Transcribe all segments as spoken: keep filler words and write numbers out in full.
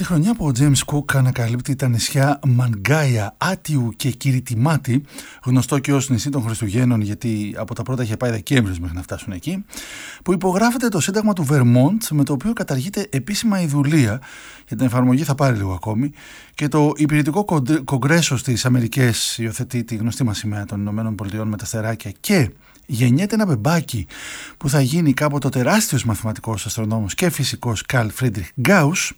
Τη χρονιά που ο James Cook ανακαλύπτει τα νησιά Μανγκάια, Άτιου και Κιριτιμάτι, γνωστό και ως νησί των Χριστουγέννων γιατί από τα πρώτα είχε πάει Δεκέμβριος μέχρι να φτάσουν εκεί, που υπογράφεται το Σύνταγμα του Βερμόντ, με το οποίο καταργείται επίσημα η δουλεία, για την εφαρμογή θα πάρει λίγο ακόμη, και το Υπηρετικό Κογκρέσο στις Αμερικές υιοθετεί τη γνωστή μας σημαία των Ηνωμένων Πολιτειών με τα αστεράκια και γεννιέται ένα μπεμπάκι που θα γίνει κάποτε ο τεράστιος μαθηματικός, αστρονόμος και φυσικός Καρλ Φρίντριχ Γκάους.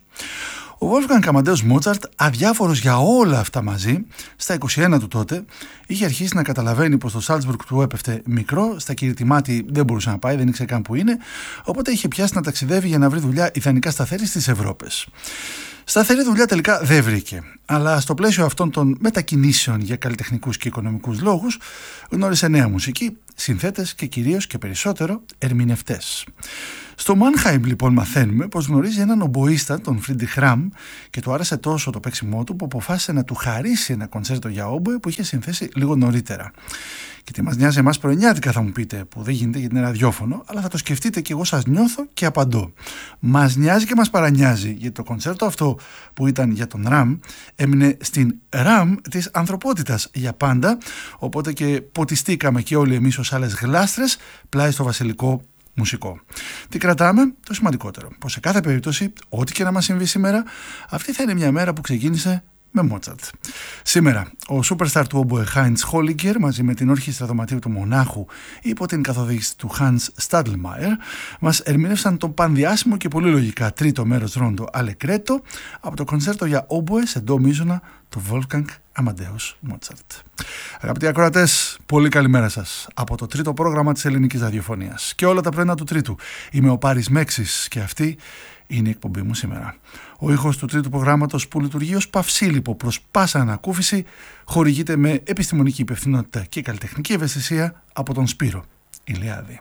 Ο Wolfgang Amadeus Mozart, αδιάφορος για όλα αυτά μαζί, στα είκοσι ένα του τότε, είχε αρχίσει να καταλαβαίνει πως το Σάλτσμπουργκ του έπεφτε μικρό, στα Κιριτιμάτι δεν μπορούσε να πάει, δεν ήξερε καν που είναι, οπότε είχε πιάσει να ταξιδεύει για να βρει δουλειά ιδανικά σταθερή στις Ευρώπες. Σταθερή δουλειά τελικά δεν βρήκε, αλλά στο πλαίσιο αυτών των μετακινήσεων για καλλιτεχνικούς και οικονομικούς λόγους γνώρισε νέα μουσική, συνθέτες και κυρίως και περισσότερο ερμηνευτές. Στο Μάνχαιμ λοιπόν μαθαίνουμε πως γνωρίζει έναν ομποίστα, τον Φρίντριχ Ραμ, και του άρεσε τόσο το παίξιμό του που αποφάσισε να του χαρίσει ένα κονσέρτο για όμποε που είχε συνθέσει λίγο νωρίτερα. Και τι μας νοιάζει εμάς πρωινιάτικα, θα μου πείτε, που δεν γίνεται γιατί είναι ραδιόφωνο, αλλά θα το σκεφτείτε και εγώ σας νιώθω και απαντώ. Μας νοιάζει και μας παρανοιάζει, γιατί το κονσέρτο αυτό που ήταν για τον Ραμ έμεινε στην Ραμ της ανθρωπότητας για πάντα, οπότε και ποτιστήκαμε και όλοι εμείς ως άλλες γλάστρες πλάι στο βασιλικό μουσικό. Τι κρατάμε? Το σημαντικότερο, πως σε κάθε περίπτωση, ό,τι και να μας συμβεί σήμερα, αυτή θα είναι μια μέρα που ξεκίνησε με Μότσαρτ. Σήμερα, ο superstar του όμποε Heinz Holliger μαζί με την όρχιστρα δωματίου του Μονάχου υπό την καθοδήγηση του Hans Stadelmeier μας ερμήνευσαν το πανδιάσημο και πολύ λογικά τρίτο μέρος ρόντο Αλεκρέτο από το κονσέρτο για όμποε σε ντο μείζωνα του Wolfgang Amadeus Mozart. Αγαπητοί ακροατές, πολύ καλημέρα σας από το τρίτο πρόγραμμα της ελληνικής ραδιοφωνίας και όλα τα πρωινά του τρίτου. Είμαι ο Πάρης Μέξης και αυτή είναι η εκπομπή μου σήμερα. Ο ήχος του τρίτου προγράμματος, που λειτουργεί ως παυσίλιπο προς πάσα ανακούφιση, χορηγείται με επιστημονική υπευθυνότητα και καλλιτεχνική ευαισθησία από τον Σπύρο Ηλιάδη.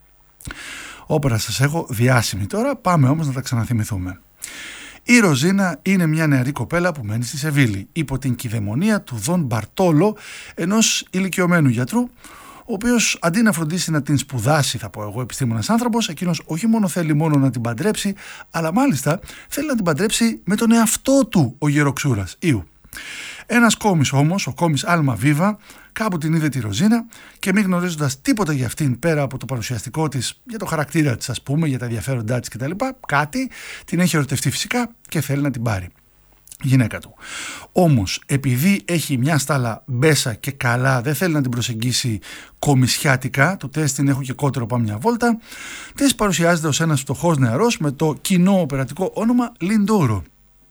Όπερα σας έχω διάσημη τώρα, πάμε όμως να τα ξαναθυμηθούμε. Η Ροζίνα είναι μια νεαρή κοπέλα που μένει στη Σεβίλη υπό την κυδαιμονία του Δον Μπαρτόλο, ενός ηλικιωμένου γιατρού, ο οποίος αντί να φροντίσει να την σπουδάσει, θα πω εγώ, επιστήμονας άνθρωπος, εκείνος όχι μόνο θέλει μόνο να την παντρέψει, αλλά μάλιστα θέλει να την παντρέψει με τον εαυτό του, ο γεροξούρας Ιου. Ένας κόμις όμως, ο κόμις Άλμα Βίβα, κάπου την είδε τη Ροζίνα και μη γνωρίζοντας τίποτα για αυτήν πέρα από το παρουσιαστικό της, για το χαρακτήρα της ας πούμε, για τα ενδιαφέροντά της κτλ, κάτι, την έχει ερωτευτεί φυσικά και θέλει να την πάρει. Γυναίκα του. Όμως επειδή έχει μια στάλα μπέσα και καλά, δεν θέλει να την προσεγγίσει κομισιάτικα, το τεστ την έχω και κότερο, πάμε μια βόλτα, της παρουσιάζεται ως ένας φτωχός νεαρός με το κοινό οπερατικό όνομα Λιντόρο.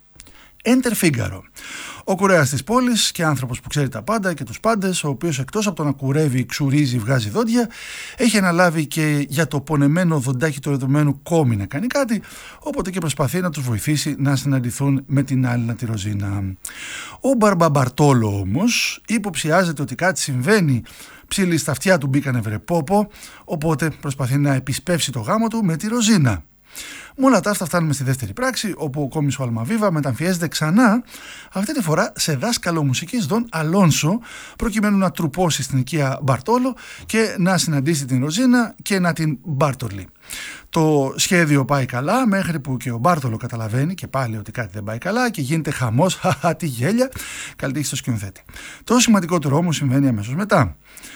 Enter Figaro. Ο κουρέας της πόλης και άνθρωπος που ξέρει τα πάντα και τους πάντες, ο οποίος εκτός από το να κουρεύει, ξουρίζει, βγάζει δόντια, έχει αναλάβει και για το πονεμένο δοντάκι του ερωτευμένου κόμι να κάνει κάτι, οπότε και προσπαθεί να τους βοηθήσει να συναντηθούν με την άλλη τη Ροζίνα. Ο Μπαρμπαμπαρτόλο όμως υποψιάζεται ότι κάτι συμβαίνει, ψήλοι στα αυτιά του μπήκανε βρεπόπο, οπότε προσπαθεί να επισπεύσει το γάμο του με τη Ροζίνα. Με όλα τα αυτά φτάνουμε στη δεύτερη πράξη, όπου ο κόμις ο Αλμαβίβα μεταμφιέζεται ξανά, αυτή τη φορά σε δάσκαλο μουσικής Δον Αλόνσο, προκειμένου να τρουπώσει στην οικία Μπαρτόλο και να συναντήσει την Ροζίνα και να την μπάρτολει. Το σχέδιο πάει καλά μέχρι που και ο Μπάρτολο καταλαβαίνει και πάλι ότι κάτι δεν πάει καλά και γίνεται χαμός, χαχα, τι γέλια, καλή τύχη στο σκηνοθέτη. Το σημαντικότερο όμως συμβαίνει αμέσως μετά.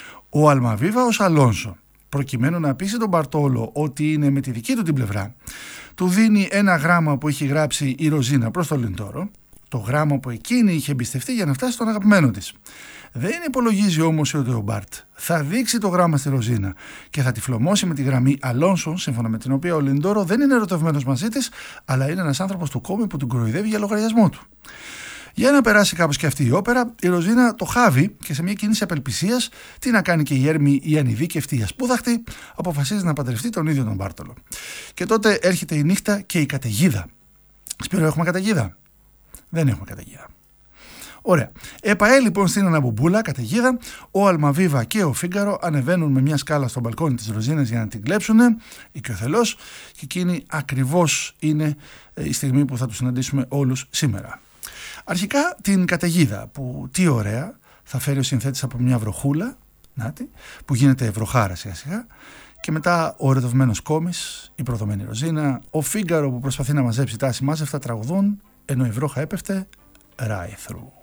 Ο Αλμαβίβα ως Αλόνσο, προκειμένου να πείσει τον Μπαρτόλο ότι είναι με τη δική του την πλευρά, του δίνει ένα γράμμα που έχει γράψει η Ροζίνα προς τον Λιντόρο, το γράμμα που εκείνη είχε εμπιστευτεί για να φτάσει στον αγαπημένο της. Δεν υπολογίζει όμως ότι ο Μπαρτ θα δείξει το γράμμα στη Ροζίνα και θα τη φλωμώσει με τη γραμμή Αλόνσο, σύμφωνα με την οποία ο Λιντόρο δεν είναι ερωτευμένος μαζί της, αλλά είναι ένας άνθρωπος του κόμι που την κοροϊδεύει για λογαριασμό του. Για να περάσει κάπως και αυτή η όπερα, η Ροζίνα το χάβει και σε μια κίνηση απελπισίας, τι να κάνει και η Έρμη η ανειδίκευτη, η ασπούδαχτη, αποφασίζει να παντρευτεί τον ίδιο τον Μπάρτολο. Και τότε έρχεται η νύχτα και η καταιγίδα. Σπύρο, έχουμε καταιγίδα? Δεν έχουμε καταιγίδα. Ωραία. Επαέ λοιπόν στην αναμπομπούλα, καταιγίδα, ο Αλμαβίβα και ο Φίγκαρο ανεβαίνουν με μια σκάλα στο μπαλκόνι της Ροζίνας για να την κλέψουνε, οικειοθελώς, και εκείνη ακριβώς είναι η στιγμή που θα τους συναντήσουμε όλους σήμερα. Αρχικά την καταιγίδα, που τι ωραία θα φέρει ο συνθέτης από μια βροχούλα, νάτι, που γίνεται βροχάρα σιγά σιγά, και μετά ο ερωτευμένος κόμις, η προδομένη Ροζίνα, ο Φίγκαρο που προσπαθεί να μαζέψει τα ασημάζευτα, τραγουδούν ενώ η βρόχα έπεφτε right through.